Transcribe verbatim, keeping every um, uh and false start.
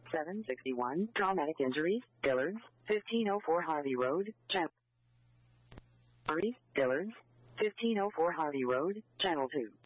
seven sixty-one, traumatic injuries, Dillard's, fifteen oh four Harvey Road, Channel. Dillard's, fifteen oh four Harvey Road, Channel two.